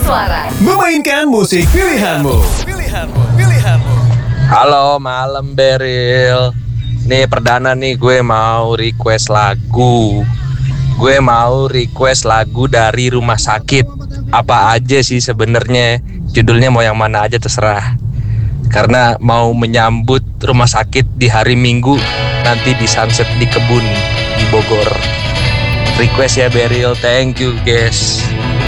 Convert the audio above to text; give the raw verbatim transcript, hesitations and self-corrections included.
suara. Memainkan musik pilihanmu. Pilihanmu, pilihanmu. Halo, malam Beril. Nih perdana nih gue mau request lagu. Gue mau request lagu dari Rumah Sakit. Apa aja sih sebenarnya? Judulnya mau yang mana aja terserah. Karena mau menyambut Rumah Sakit di hari Minggu nanti di Sunset di Kebun di Bogor. Request ya Beril, thank you guys.